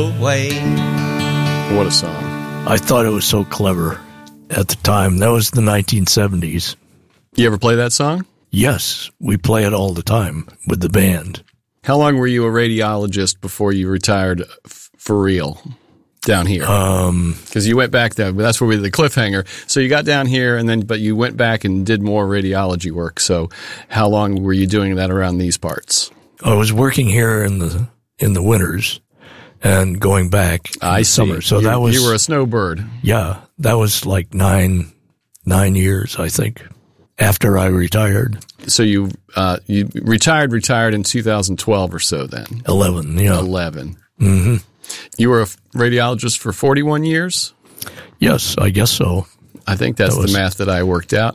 away. What a song. I thought it was so clever at the time. That was the 1970s. You ever play that song? Yes, we play it all the time with the band. How long were you a radiologist before you retired for real down here? Because you went back there, but that's where we did the cliffhanger. So you got down here, but you went back and did more radiology work. So how long were you doing that around these parts? I was working here in the winters and going back in the summer. So you were a snowbird. Yeah, that was like nine years, I think, after I retired. So you retired in 2012 or so then? 11, yeah. 11. Mm-hmm. You were a radiologist for 41 years? Yes, I guess so. I think that's the math that I worked out.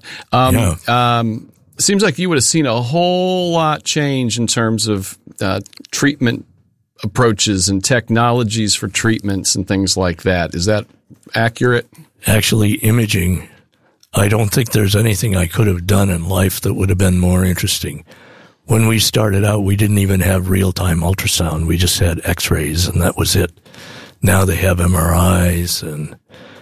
Seems like you would have seen a whole lot change in terms of treatment approaches and technologies for treatments and things like that. Is that accurate? Actually, imaging, I don't think there's anything I could have done in life that would have been more interesting. When we started out, we didn't even have real-time ultrasound. We just had x-rays, and that was it. Now they have MRIs and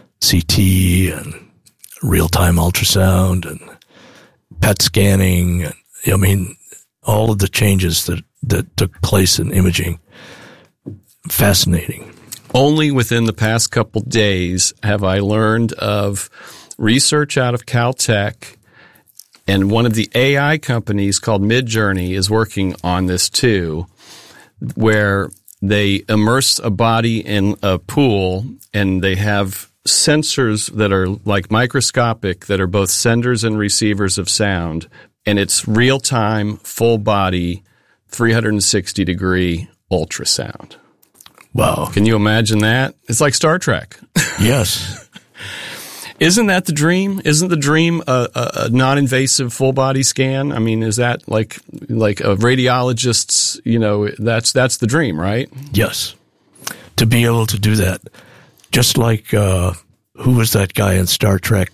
CT and real-time ultrasound and PET scanning. I mean, all of the changes that took place in imaging. Fascinating. Only within the past couple days have I learned of research out of Caltech, and one of the AI companies called Midjourney is working on this too, where they immerse a body in a pool and they have sensors that are like microscopic that are both senders and receivers of sound, and it's real-time, full-body, 360-degree ultrasound. Wow. Can you imagine that? It's like Star Trek. Yes. Isn't that the dream? Isn't the dream a non-invasive full-body scan? I mean, is that like a radiologist's, that's the dream, right? Yes. To be able to do that. Just like, who was that guy in Star Trek,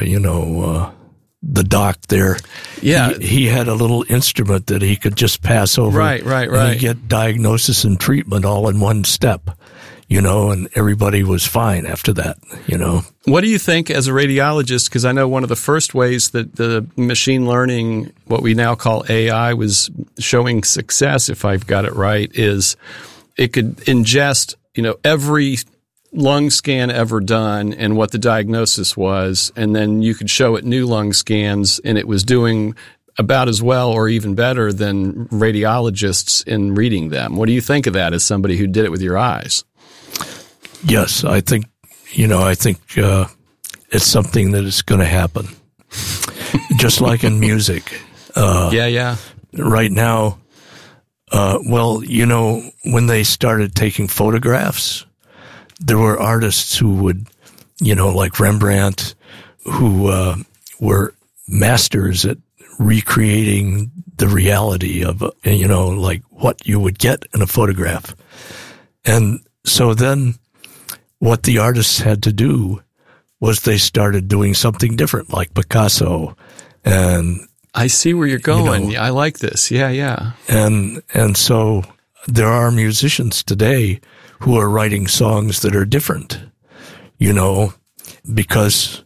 the doc there? Yeah. He had a little instrument that he could just pass over. Right. And he'd get diagnosis and treatment all in one step, and everybody was fine after that, What do you think as a radiologist? Because I know one of the first ways that the machine learning, what we now call AI, was showing success, if I've got it right, is it could ingest, every lung scan ever done and what the diagnosis was, and then you could show it new lung scans, and it was doing about as well or even better than radiologists in reading them. What do you think of that as somebody who did it with your eyes? Yes, I think it's something that is going to happen. Just like in music. Yeah. Right now, when they started taking photographs, there were artists who would, like Rembrandt, who were masters at recreating the reality of, like what you would get in a photograph. And so then what the artists had to do was they started doing something different, like Picasso. And I see where you're going. I like this. Yeah. And so there are musicians today who are writing songs that are different, because,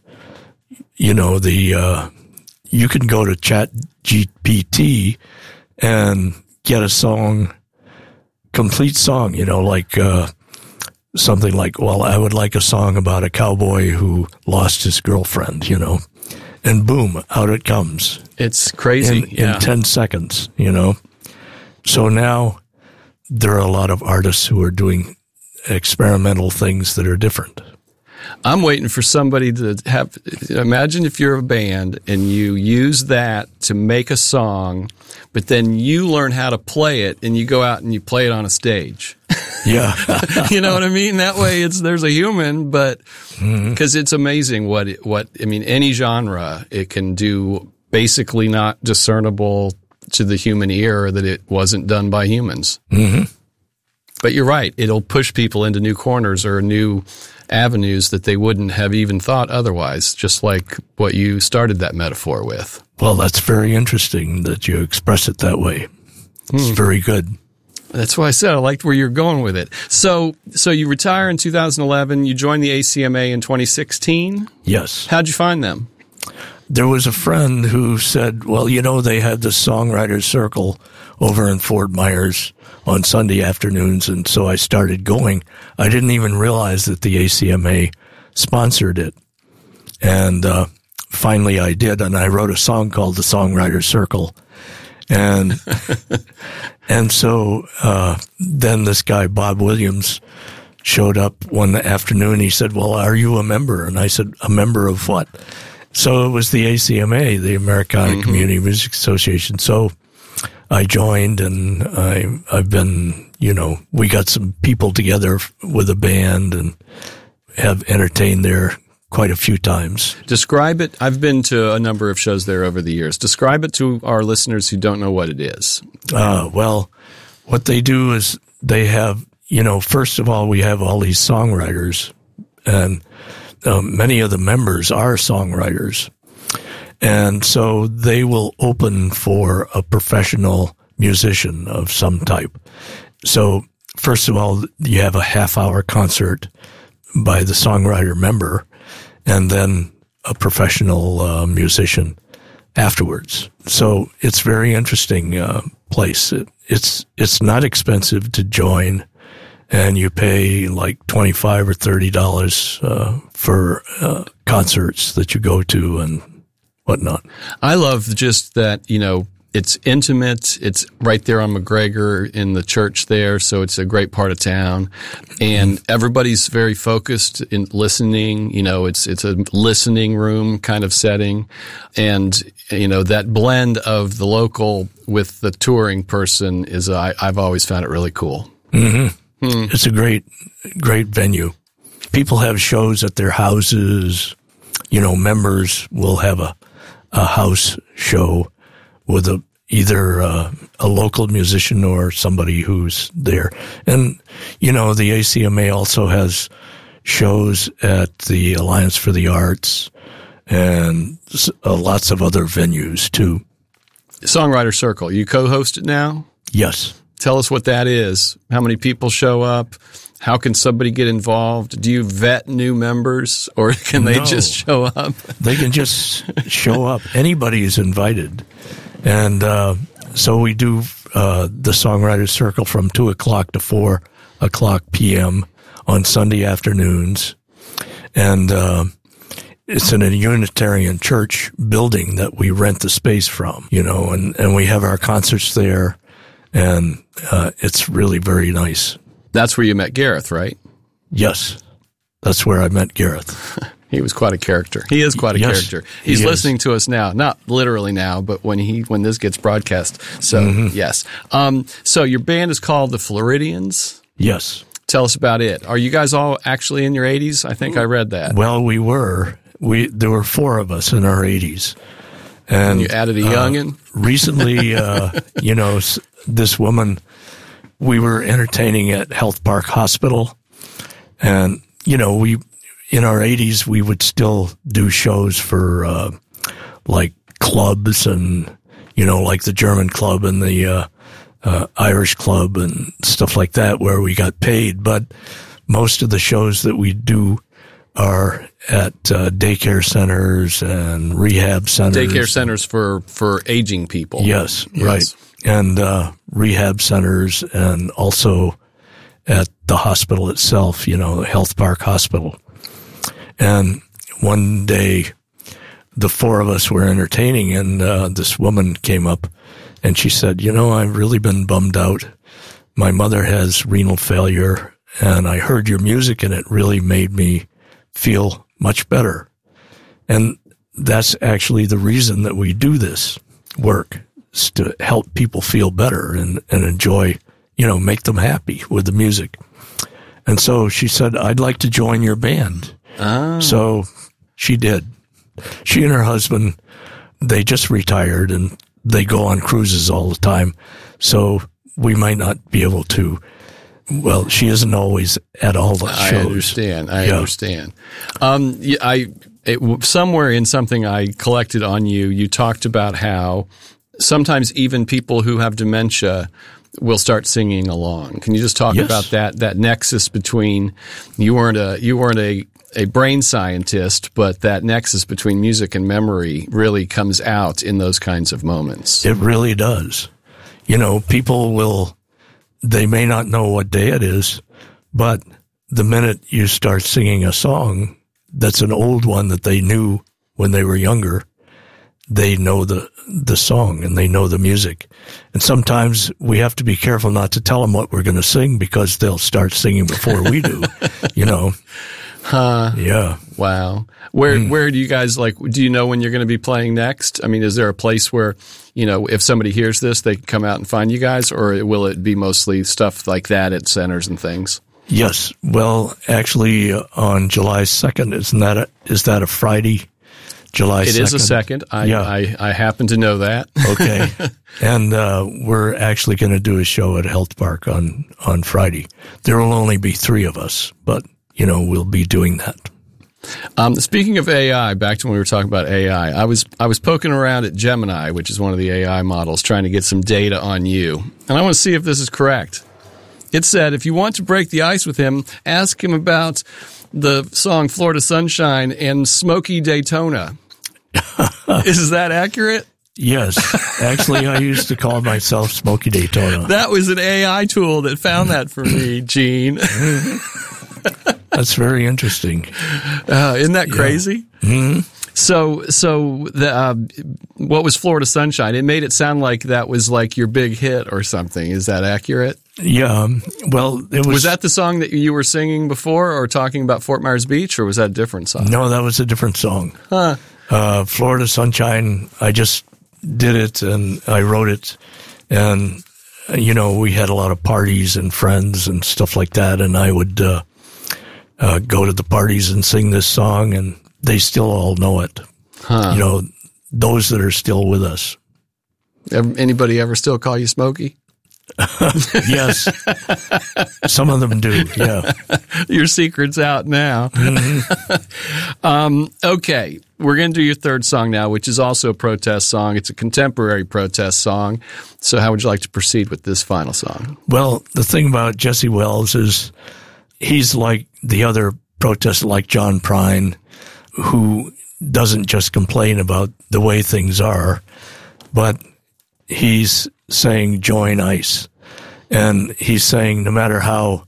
you can go to ChatGPT and get a complete song, like, something like, well, I would like a song about a cowboy who lost his girlfriend, and boom, out it comes. It's crazy. In 10 seconds, So now there are a lot of artists who are doing experimental things that are different. I'm waiting for somebody to imagine if you're a band and you use that to make a song, but then you learn how to play it and you go out and you play it on a stage. Yeah. You know what I mean? That way there's a human, but because it's amazing any genre, it can do basically not discernible to the human ear that it wasn't done by humans. Mm-hmm. But you're right. It'll push people into new corners or new avenues that they wouldn't have even thought otherwise, just like what you started that metaphor with. Well, that's very interesting that you express it that way. It's very good. That's why I said I liked where you're going with it. So you retire in 2011. You joined the ACMA in 2016. Yes. How'd you find them? There was a friend who said, well, they had the Songwriters Circle over in Fort Myers on Sunday afternoons, and so I started going. I didn't even realize that the ACMA sponsored it. And finally I did, and I wrote a song called The Songwriters Circle. And and so then this guy, Bob Williams, showed up one afternoon. He said, well, are you a member? And I said, a member of what? So it was the ACMA, the Americana Community Music Association. So I joined, and I've been, we got some people together with a band and have entertained there quite a few times. Describe it. I've been to a number of shows there over the years. Describe it to our listeners who don't know what it is. Well, what they do is they have, first of all, we have all these songwriters, and many of the members are songwriters. And so they will open for a professional musician of some type. So first of all, you have a half-hour concert by the songwriter member, and then a professional musician afterwards. So it's very interesting place. It's not expensive to join, and you pay like $25 or $30 for concerts that you go to and whatnot. I love just that, it's intimate. It's right there on McGregor in the church there, so it's a great part of town. And everybody's very focused in listening. It's a listening room kind of setting. And, that blend of the local with the touring person is, I've always found it really cool. Mm-hmm. It's a great venue. People have shows at their houses. Members will have a house show with either a local musician or somebody who's there. And, the ACMA also has shows at the Alliance for the Arts and lots of other venues, too. Songwriter Circle, you co-host it now? Yes. Tell us what that is. How many people show up? How can somebody get involved? Do you vet new members, or can they just show up? They can just show up. Anybody is invited. And so we do the Songwriters Circle from 2 o'clock to 4 o'clock p.m. on Sunday afternoons. And it's in a Unitarian church building that we rent the space from, and we have our concerts there. And it's really very nice. That's where you met Gareth, right? Yes. That's where I met Gareth. He was quite a character. He is quite a character. He's listening to us now. Not literally now, but when this gets broadcast. So, yes. So your band is called the Floridians? Yes. Tell us about it. Are you guys all actually in your 80s? I think I read that. Well, we were. There were 4 of us in our 80s. And you added a youngin'? Recently, this woman, we were entertaining at Health Park Hospital, and, we, in our 80s, we would still do shows for, like clubs and, like the German club and the, Irish club and stuff like that where we got paid. But most of the shows that we do are at daycare centers and rehab centers. Daycare centers for aging people. Yes, right. And rehab centers, and also at the hospital itself, Health Park Hospital. And one day, the 4 of us were entertaining, and this woman came up, and she said, I've really been bummed out. My mother has renal failure, and I heard your music, and it really made me feel much better. And that's actually the reason that we do this work, is to help people feel better and enjoy, make them happy with the music. And so she said, I'd like to join your band. Oh. So she did. She and her husband, they just retired, and they go on cruises all the time. So we might not be able to. Well, she isn't always at all the shows. I understand. Somewhere in something I collected on you, you talked about how sometimes even people who have dementia will start singing along. Can you just talk Yes. about that nexus between you weren't a brain scientist, but that nexus between music and memory really comes out in those kinds of moments. It really does. People they may not know what day it is, but the minute you start singing a song that's an old one that they knew when they were younger, they know the song and they know the music. And sometimes we have to be careful not to tell them what we're going to sing because they'll start singing before we do, Huh. Yeah. Wow. Where do you guys do you know when you're going to be playing next? I mean, is there a place where, if somebody hears this, they can come out and find you guys, or will it be mostly stuff like that at centers and things? Yes. Well, actually, on July 2nd, is that a Friday? July 2nd? It is a second. I happen to know that. Okay. And we're actually going to do a show at Health Park on Friday. There will only be 3 of us, but, we'll be doing that. Speaking of AI, back to when we were talking about AI, I was poking around at Gemini, which is one of the AI models, trying to get some data on you. And I want to see if this is correct. It said, if you want to break the ice with him, ask him about the song Florida Sunshine and Smokey Daytona. Is that accurate? Yes. Actually, I used to call myself Smokey Daytona. That was an AI tool that found that for me, Gene. That's very interesting. Isn't that crazy? Yeah. Mm-hmm. So what was Florida Sunshine? It made it sound like that was like your big hit or something. Is that accurate? Yeah. Well, it was. Was that the song that you were singing before or talking about Fort Myers Beach, or was that a different song? No, that was a different song. Huh. Florida Sunshine, I just did it and I wrote it. And, we had a lot of parties and friends and stuff like that. And I would go to the parties and sing this song, and they still all know it. Huh. Those that are still with us. Anybody ever still call you Smokey? Yes. Some of them do, yeah. Your secret's out now. Mm-hmm. Okay, we're going to do your third song now, which is also a protest song. It's a contemporary protest song. So how would you like to proceed with this final song? Well, the thing about Jesse Wells is he's like the other protesters, like John Prine, who doesn't just complain about the way things are, but he's saying join ICE. And he's saying no matter how,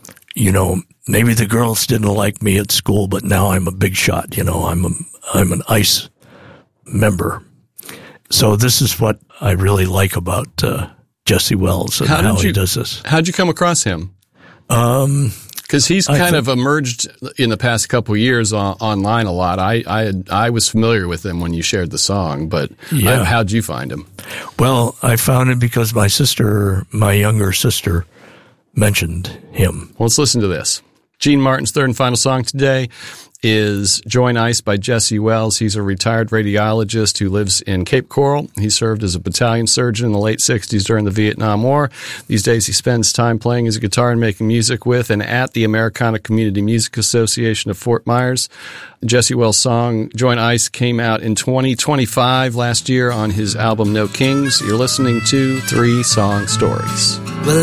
maybe the girls didn't like me at school, but now I'm a big shot. I'm an ICE member. So this is what I really like about Jesse Wells and how he does this. How'd you come across him? Because he's kind of emerged in the past couple of years online a lot. I was familiar with him when you shared the song, but yeah. How'd you find him? Well, I found him because my younger sister, mentioned him. Well, let's listen to this. Gene Martin's third and final song today is Join ICE by Jesse Wells. He's a retired radiologist who lives in Cape Coral. He served as a battalion surgeon in the late 60s during the Vietnam War. These days he spends time playing his guitar and making music with and at the Americana Community Music Association of Fort Myers. Jesse Wells' song Join ICE came out in 2025 last year on his album No Kings. You're listening to 3 Song Stories.